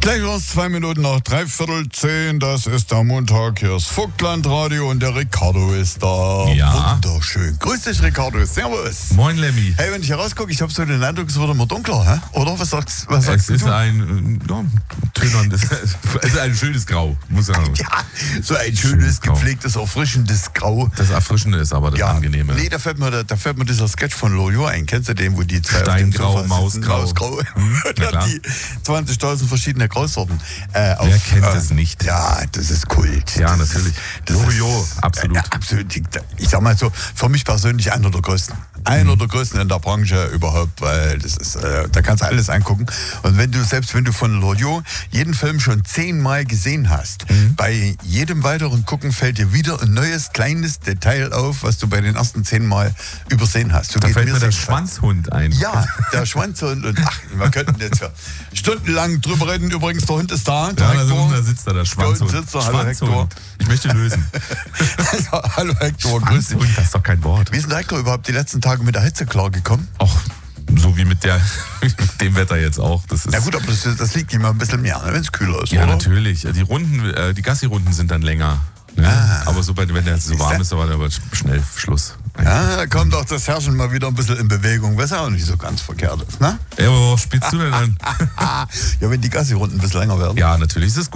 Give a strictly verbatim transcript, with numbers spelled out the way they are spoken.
Gleich aus zwei Minuten nach dreiviertel zehn, das ist der Montag, hier ist Vogtlandradio und der Ricardo ist da. Ja. Wunderschön. Grüß dich, Ricardo, servus. Moin, Lemmy. Hey, wenn ich hier rausgucke, ich habe so den Eindruck, es wird immer dunkler, hä? Oder? Was sagst, was sagst Es ist du? ein, äh, ja, tönerndes, es ist ein schönes Grau, muss ich sagen. Ja, so ein schönes, Schönes Grau. gepflegtes, erfrischendes Grau. Das Erfrischende ist aber das Ja, Angenehme. nee, da fällt, mir, da, da fällt mir dieser Sketch von Loriot ein. Kennst du den, wo die zwei auf dem Steingrau, Sofa sitzen? Mausgrau. Mausgrau. Hm, Und na dann klar. die zwanzigtausend verschiedene Grausorten. Äh, Wer kennt das nicht? Ja, das ist Kult. Ja, das natürlich. Ist, das Loriot, ist, absolut. Äh, absolut. Ich, ich sag mal so, für mich persönlich einer der größten. Einer der größten in der Branche überhaupt, weil das ist, äh, da kannst du alles angucken. Und wenn du, selbst wenn du von Loriot jeden Film schon zehnmal gesehen hast, Mhm. bei jedem weiteren Gucken fällt dir wieder ein neues, kleines Detail auf, was du bei den ersten zehnmal übersehen hast. So Da geht fällt mir der jedenfalls. Schwanzhund ein. Ja, der Schwanzhund und ach, wir könnten jetzt ja stundenlang drüber reden. Übrigens, der Hund ist da, der Ja, da, Hector. da sitzt da der Schwanzhund. sitzt da, hallo, Schwanzhund. Hector. Ich möchte lösen. Hallo Hector, grüß dich. Schwanzhund, das ist doch kein Wort. Wie ist denn der Hector überhaupt die letzten Tage mit der Hitze klargekommen? Auch so wie mit der, mit dem Wetter jetzt auch. Das ist, Na gut, aber das, das liegt immer ein bisschen mehr, wenn es kühler ist, ja, oder? natürlich. Die Runden, äh, die Gassi-Runden sind dann länger. Ne? Ah. Aber so bei, wenn der so warm ist, dann war der aber schnell Schluss. Ja, da kommt auch das Herrschen mal wieder ein bisschen in Bewegung, was auch nicht so ganz verkehrt ist, ne? Ja, wo spielst du denn an? Ja, wenn die Gassi-Runden ein bisschen länger werden. Ja, natürlich ist es gut.